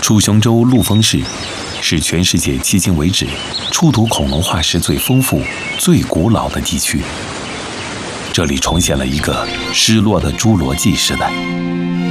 楚雄州陆丰市是全世界迄今为止出土恐龙化石最丰富、最古老的地区。这里重现了一个失落的侏罗纪时代。